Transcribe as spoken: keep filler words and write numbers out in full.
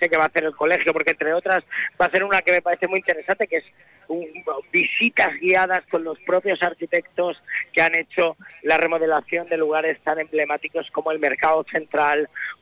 sé qué va a hacer el colegio, porque entre otras va a ser una que me parece muy interesante, que es un, visitas guiadas con los propios arquitectos que han hecho la remodelación de lugares tan emblemáticos como el Mercado Central,